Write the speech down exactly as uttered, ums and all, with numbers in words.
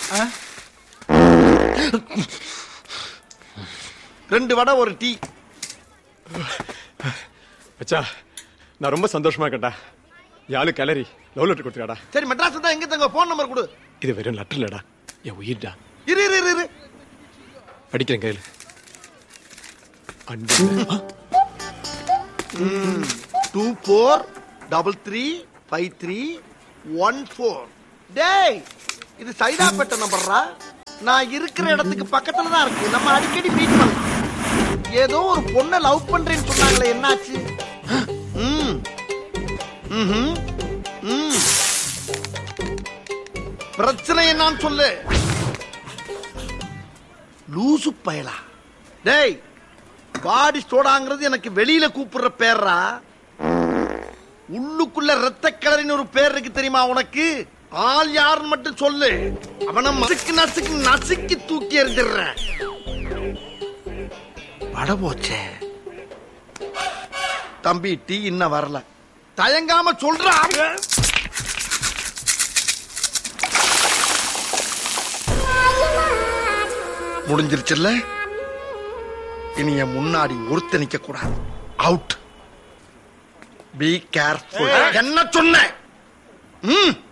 ரெண்டு வடை ஒரு டீ. அச்சா நான் ரொம்ப சந்தோஷமா இருக்கேன்டா. யாழு கேலரி லவ் லெட்டர் கொடுத்துடாடா. சரி மெட்ராஸ் தான் எங்க தங்க போன் நம்பர் கொடு. இது வெறும் லெட்டர் இல்லடா, என் உயிர்டா. இரு இரு இரு படிக்கிறேன் கையில். Two four double three five three one four. டேய் இது சைதாப்பேட்டை நம்பர்ரா. நான் இருக்கிற இடத்துக்கு பக்கத்துல தான் இருக்கு. நம்ம அடிக்கடி மீட் பண்ணலாம். ஏதோ ஒரு பொண்ணை லவ் பண்றேன்னு சொன்னாங்களே, என்னாச்சு? ம் ம் ம் பிரச்சனை என்னன்னு சொல்லு. லூசு பயலா. டேய் பாடி சோடாங்கிறது எனக்கு வெளியில கூப்பிடுற பேர்ரா. உள்ளுக்குள்ள ரத்த கலரின்னு ஒரு பேர் இருக்கு தெரியுமா உனக்கு? ஆள் யாருன்னு மட்டும் சொல்லு. அவனை மசுக்கு நசுக்கு நசுக்கி தூக்கி எறிஞ்சிடுறேன். வட போச்சே. தம்பி டீ இன்னும் வரல. தயங்காம சொல்றா. முடிஞ்சிருச்சுல்ல? இனி என் முன்னாடி ஒருத்த நிக்க கூடாது. அவுட். Be careful. என்ன சொன்ன? ம்